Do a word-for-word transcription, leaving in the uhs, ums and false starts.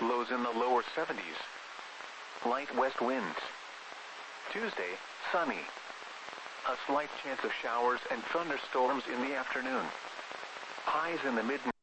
Lows in the lower seventies. Light west winds. Tuesday, sunny. A slight chance of showers and thunderstorms in the afternoon. Highs in the mid